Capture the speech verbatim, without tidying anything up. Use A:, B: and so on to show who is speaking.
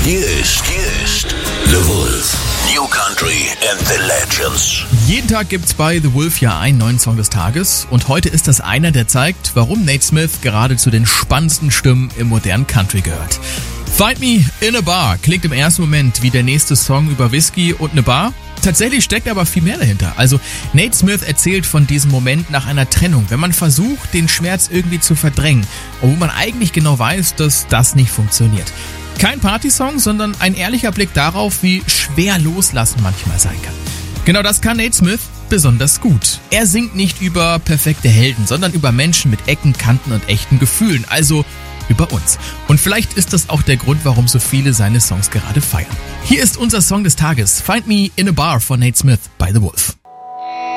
A: Hier ist, hier ist The Wolf. New Country and the Legends.
B: Jeden Tag gibt's bei The Wolf ja einen neuen Song des Tages und heute ist das einer, der zeigt, warum Nate Smith gerade zu den spannendsten Stimmen im modernen Country gehört. Find Me in a Bar klingt im ersten Moment wie der nächste Song über Whisky und eine Bar. Tatsächlich steckt aber viel mehr dahinter. Also Nate Smith erzählt von diesem Moment nach einer Trennung, wenn man versucht, den Schmerz irgendwie zu verdrängen, obwohl man eigentlich genau weiß, dass das nicht funktioniert. Kein Partysong, sondern ein ehrlicher Blick darauf, wie schwer Loslassen manchmal sein kann. Genau das kann Nate Smith besonders gut. Er singt nicht über perfekte Helden, sondern über Menschen mit Ecken, Kanten und echten Gefühlen, also über uns. Und vielleicht ist das auch der Grund, warum so viele seine Songs gerade feiern. Hier ist unser Song des Tages, Find Me in a Bar von Nate Smith bei The Wolf.